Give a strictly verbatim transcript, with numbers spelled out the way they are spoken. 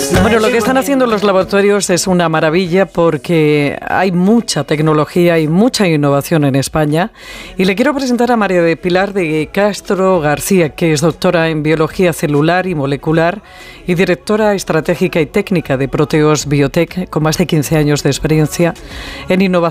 Bueno, lo que están haciendo los laboratorios es una maravilla porque hay mucha tecnología y mucha innovación en España. Y le quiero presentar a María de Pilar de Castro García, que es doctora en Biología Celular y Molecular y directora estratégica y técnica de Proteos Biotech, con más de quince años de experiencia en innovación